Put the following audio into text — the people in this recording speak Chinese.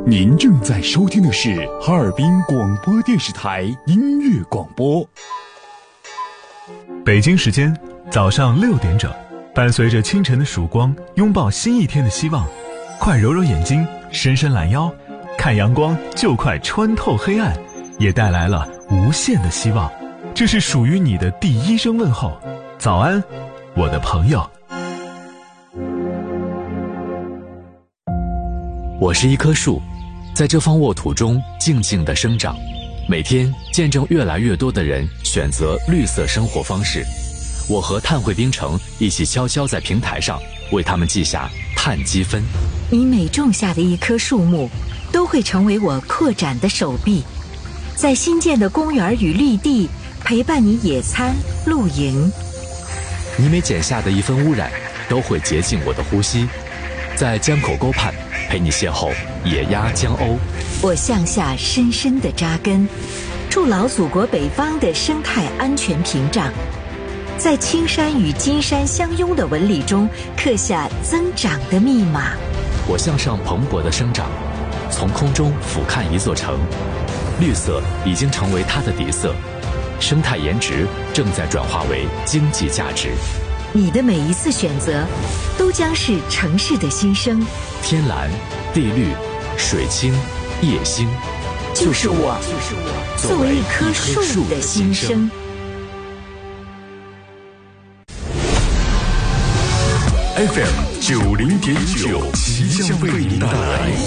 您正在收听的是哈尔滨广播电视台音乐广播。 北京时间早上6点整，伴随着清晨的曙光，拥抱新一天的希望。快揉揉眼睛，伸伸懒腰，看阳光就快穿透黑暗，也带来了无限的希望。这是属于你的第一声问候，早安，我的朋友。 我是一棵树，在这方沃土中静静地生长，每天见证越来越多的人选择绿色生活方式。我和碳汇冰城一起悄悄在平台上为他们记下碳积分。 你每种下的一棵树木，都会成为我扩展的手臂，在新建的公园与绿地陪伴你野餐露营。 你每剪下的一分污染，都会洁净我的呼吸，在江口沟畔陪你邂逅野鸭江鸥。 我向下深深地扎根，筑牢祖国北方的生态安全屏障，在青山与金山相拥的纹理中刻下增长的密码。 我向上蓬勃的生长，从空中俯瞰一座城，绿色已经成为它的底色，生态颜值正在转化为经济价值。 你的每一次选择，都将是城市的新生。 天蓝、地绿、水清、夜星， 就是我作为一棵树的心声。 FM 90.9即将为您带来